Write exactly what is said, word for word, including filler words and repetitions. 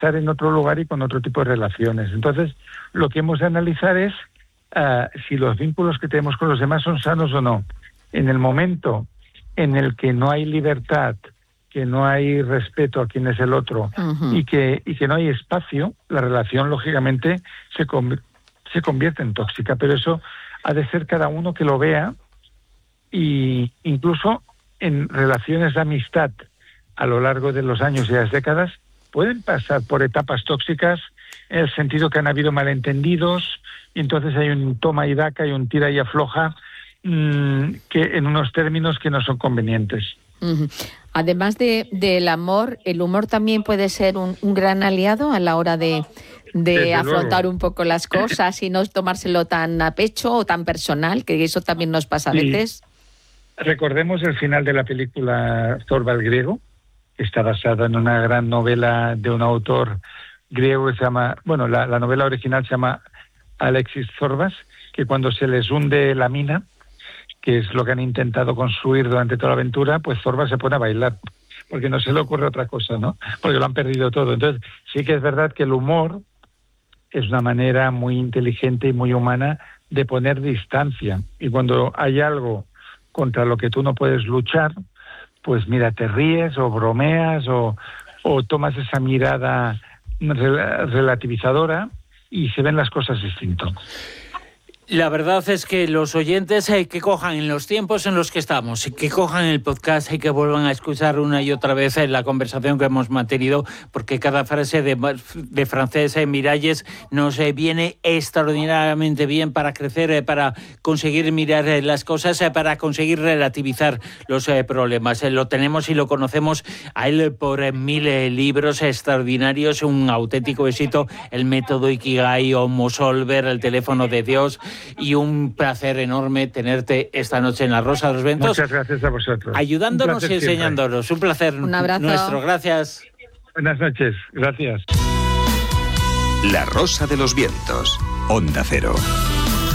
estar en otro lugar y con otro tipo de relaciones. Entonces, lo que hemos de analizar es uh, si los vínculos que tenemos con los demás son sanos o no. En el momento en el que no hay libertad, que no hay respeto a quién es el otro, uh-huh. y que y que no hay espacio, la relación lógicamente se conv- se convierte en tóxica. Pero eso ha de ser cada uno que lo vea, y incluso en relaciones de amistad a lo largo de los años y las décadas pueden pasar por etapas tóxicas, en el sentido que han habido malentendidos y entonces hay un toma y daca y un tira y afloja, mmm, que en unos términos que no son convenientes. Uh-huh. Además de del amor, el humor también puede ser un, un gran aliado a la hora de, de afrontar un poco las cosas y no tomárselo tan a pecho o tan personal, que eso también nos pasa a sí. veces. Recordemos el final de la película Zorba el Griego, que está basada en una gran novela de un autor griego que se llama, bueno, la, la novela original se llama Alexis Zorbas, que cuando se les hunde la mina, que es lo que han intentado construir durante toda la aventura, pues Zorba se pone a bailar, porque no se le ocurre otra cosa, ¿no? Porque lo han perdido todo. Entonces, sí que es verdad que el humor es una manera muy inteligente y muy humana de poner distancia. Y cuando hay algo contra lo que tú no puedes luchar, pues mira, te ríes o bromeas o, o tomas esa mirada rel- relativizadora y se ven las cosas distinto. La verdad es que los oyentes hay que cojan en los tiempos en los que estamos, que cojan el podcast y que vuelvan a escuchar una y otra vez la conversación que hemos mantenido, porque cada frase de, de Francesc Miralles nos viene extraordinariamente bien para crecer, para conseguir mirar las cosas, para conseguir relativizar los problemas. Lo tenemos y lo conocemos a él por mil libros extraordinarios, un auténtico éxito, el método Ikigai, Homo Solver, el teléfono de Dios. Y un placer enorme tenerte esta noche en La Rosa de los Vientos. Muchas gracias a vosotros. Ayudándonos y enseñándonos. Siempre. Un placer un abrazo. Nuestro. Gracias. Buenas noches. Gracias. La Rosa de los Vientos. Onda Cero.